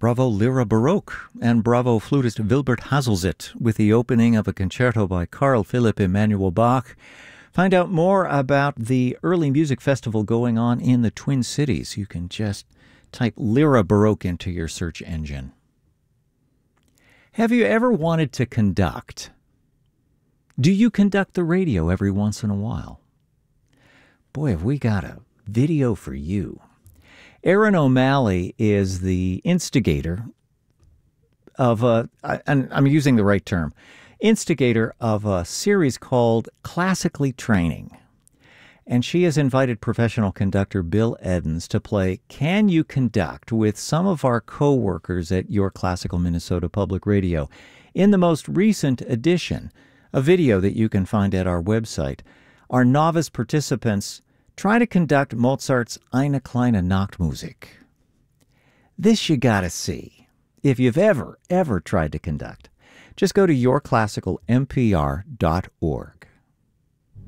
Bravo Lyra Baroque and Bravo flutist Wilbert Hazelzit with the opening of a concerto by Carl Philipp Emanuel Bach. Find out more about the early music festival going on in the Twin Cities. You can just type Lyra Baroque into your search engine. Have you ever wanted to conduct? Do you conduct the radio every once in a while? Boy, have we got a video for you. Aaron O'Malley is the instigator of and I'm using the right term, instigator of a series called Classically Training. And she has invited professional conductor Bill Edens to play Can You Conduct with some of our co-workers at Your Classical Minnesota Public Radio. In the most recent edition, a video that you can find at our website, our novice participants try to conduct Mozart's Eine kleine Nachtmusik. This you gotta see. If you've ever tried to conduct, just go to yourclassicalmpr.org.